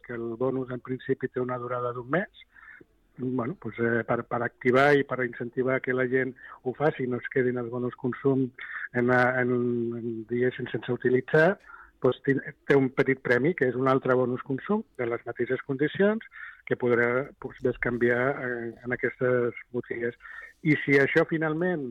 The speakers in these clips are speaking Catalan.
perquè el bonus en principi té una durada d'1 mes, bueno, doncs, per activar i per incentivar que la gent ho faci i no es quedin els bonus consum diguéssim, sense utilitzar, doncs té un petit premi, que és un altre bonus consum de les mateixes condicions que podrà bescanviar en aquestes botigues. I si això finalment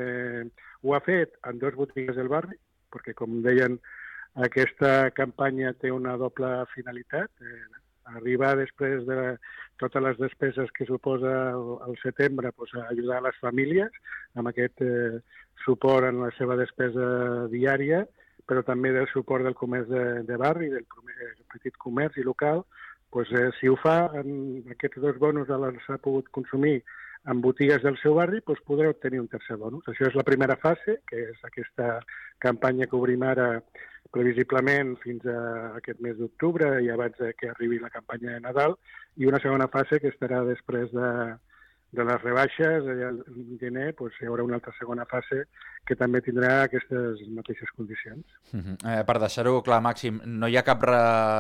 ho ha fet en 2 botigues del barri, perquè com deien, aquesta campanya té una doble finalitat, arribar després de totes les despeses que suposa al setembre a ajudar a les famílies amb aquest suport en la seva despesa diària, però també del suport del comerç de barri, del petit comerç i local. Si ho fa, aquests 2 bonus els ha pogut consumir en botigues del seu barri, podrà obtenir un tercer bonus. Això és la primera fase, que és aquesta campanya que obrim ara previsiblement fins a aquest mes d'octubre i abans que arribi la campanya de Nadal, i una segona fase que estarà després de les rebaixes, al gener, hi haurà una altra segona fase que també tindrà aquestes mateixes condicions. Per deixar-ho clar, Màxim, no hi ha cap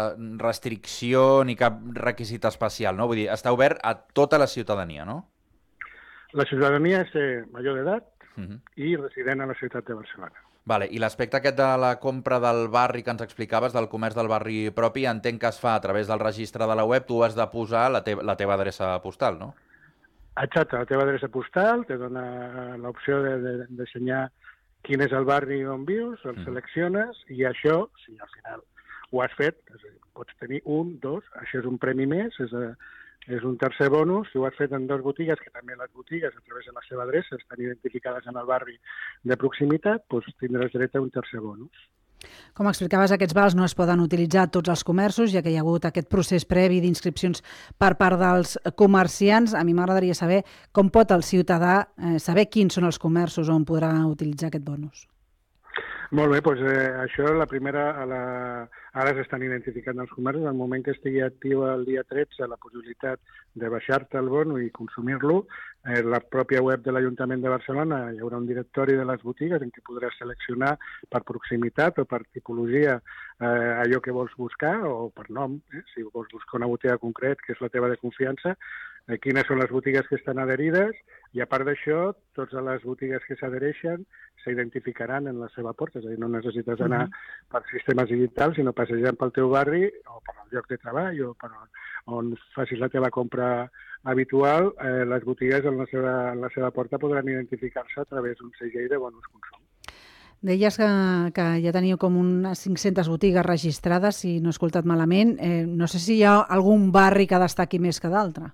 restricció ni cap requisit especial, no? Vull dir, està obert a tota la ciutadania, no? La ciutadania és major d'edat i resident a la ciutat de Barcelona. Vale, i l'aspecte aquest de la compra del barri que ens explicaves, del comerç del barri propi, entenc que es fa a través del registre de la web, tu has de posar la teva adreça postal, no? Exacte, la teva adreça postal, te dona l'opció d'ensenyar quin és el barri on vius, el selecciones, i això, si al final ho has fet, pots tenir 1, 2, això és un premi més, és un tercer bonus. Si ho has fet en 2 botigues, que també les botigues, a través de la seva adreça, estan identificades en el barri de proximitat, doncs tindràs dret a un tercer bonus. Com explicaves, aquests vals no es poden utilitzar a tots els comerços, ja que hi ha hagut aquest procés previ d'inscripcions per part dels comerciants. A mi m'agradaria saber com pot el ciutadà saber quins són els comerços on podrà utilitzar aquest bonus. Molt bé, doncs això la primera, ara s'estan identificant els comerços. En el moment que estigui activa el dia 13 la possibilitat de baixar-te el bono i consumir-lo, la pròpia web de l'Ajuntament de Barcelona hi haurà un directori de les botigues en què podràs seleccionar per proximitat o per tipologia allò que vols buscar, o per nom, si vols buscar una botiga concret, que és la teva de confiança, quines són les botigues que estan adherides, i a part d'això, totes les botigues que s'adhereixen s'identificaran en la seva porta, és a dir, no necessites anar per sistemes digitals, sinó passejant pel teu barri o per el lloc de treball o per on facis la teva compra habitual, les botigues en la seva porta podran identificar-se a través d'un segell de bonus consum. Deies que ja teniu com unes 500 botigues registrades, si no he escoltat malament. No sé si hi ha algun barri que destaqui més que d'altre.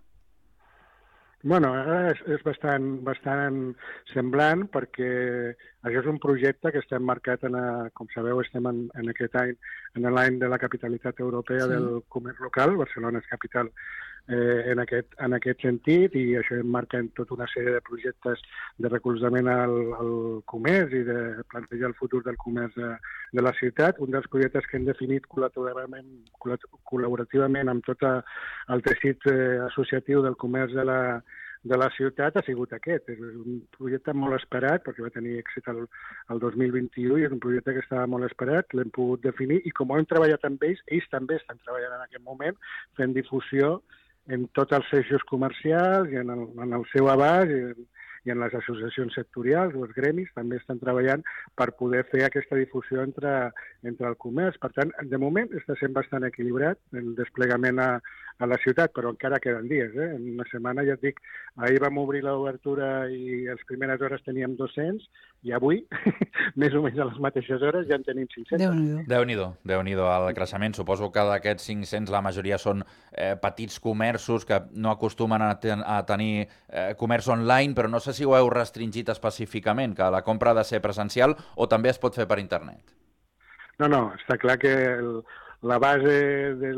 Bueno, és bastant semblant, perquè això és un projecte que estem marcat, com sabeu, estem en aquest any, en l'any de la capitalitat europea del comerç local. Barcelona és capital en aquest sentit, i això emmarca en tota una sèrie de projectes de recolzament al comerç i de plantejar el futur del comerç de la ciutat. Un dels projectes que hem definit col·laborativament amb tot el teixit associatiu del comerç de la ciutat ha sigut aquest. És un projecte molt esperat, perquè va tenir èxit el 2021, i és un projecte que estava molt esperat, l'hem pogut definir, i com ho hem treballat amb ells també estan treballant en aquest moment, fent difusió en tots els eixos comercials i en el seu abast, i en les associacions sectorials, els gremis, també estan treballant per poder fer aquesta difusió entre el comerç. Per tant, de moment està sent bastant equilibrat el desplegament a la ciutat, però encara queden dies. En una setmana, ja et dic, ahir vam obrir l'obertura i a les primeres hores teníem 200, i avui, més o menys a les mateixes hores, ja en tenim 500. Déu-n'hi-do el creixement. Suposo que d'aquests 500 la majoria són petits comerços que no acostumen a tenir comerç online, però no sé si ho heu restringit específicament, que la compra ha de ser presencial o també es pot fer per internet. No, està clar que la base de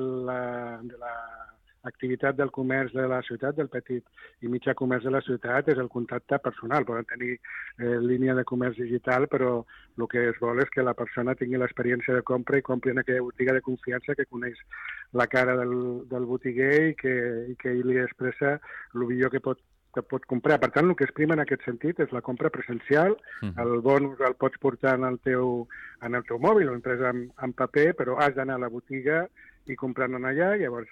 l'activitat del comerç de la ciutat, del petit i mitjà comerç de la ciutat, és el contacte personal. Poden tenir línia de comerç digital, però el que es vol és que la persona tingui l'experiència de compra i compri en aquella botiga de confiança, que coneix la cara del botiguer i que ell li expressa el millor que pot comprar. Per tant, el que es prima en aquest sentit és la compra presencial. El bonus el pots portar en el teu mòbil o imprès en paper, però has d'anar a la botiga i comprant-ne allà. Llavors